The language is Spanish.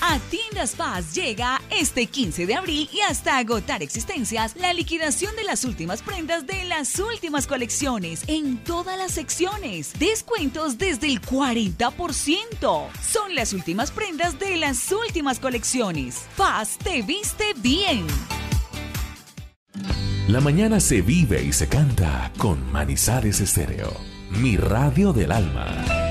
A Tiendas Paz llega este 15 de abril y hasta agotar existencias la liquidación de las últimas prendas de las últimas colecciones en todas las secciones. Descuentos desde el 40%. Son las últimas prendas de las últimas colecciones. Paz te viste bien. La mañana se vive y se canta con Manizales Estéreo, mi radio del alma.